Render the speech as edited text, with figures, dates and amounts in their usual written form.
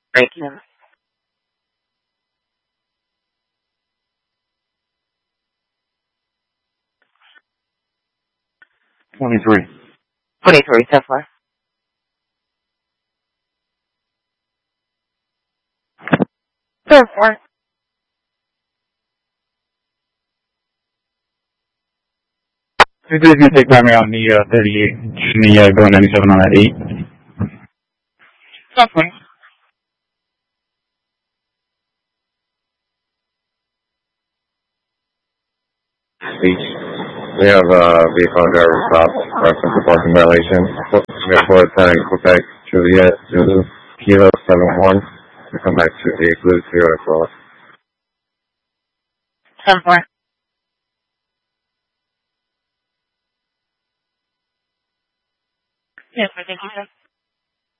Thank you. 23. 23 so far. So far. Who's going to take primary on the 38 and the going 97 on that 8? So far. Speech. We have vehicle and driver stop, reference to parking violation. We have Florida Lieutenant Quebec Juliet Zulu Kilo 71 to come back to the Blue Toyota Cross. So far. Yes, I think you said.